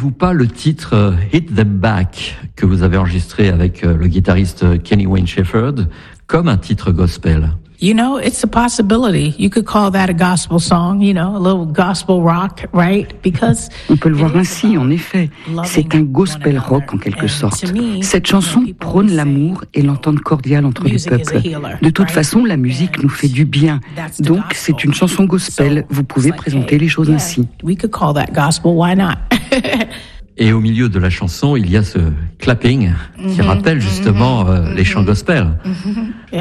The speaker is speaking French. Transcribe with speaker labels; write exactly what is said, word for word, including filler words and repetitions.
Speaker 1: n'appelez-vous pas le titre euh, Hit Them Back que vous avez enregistré avec euh, le guitariste Kenny Wayne Shepherd comme un titre gospel?
Speaker 2: You know, it's a possibility. You could call that a gospel song, you know, a little gospel rock, right? Because
Speaker 3: on peut le voir ainsi, en effet. C'est un gospel rock en quelque sorte. Cette chanson prône l'amour et l'entente cordiale entre les peuples. De toute façon, la musique nous fait du bien. Donc, c'est une chanson gospel. Vous pouvez présenter les choses ainsi.
Speaker 2: We could call that gospel, why not?
Speaker 1: Et au milieu de la chanson, il y a ce clapping qui mm-hmm, rappelle justement mm-hmm, euh, les chants gospel.
Speaker 2: Mm-hmm. Yeah.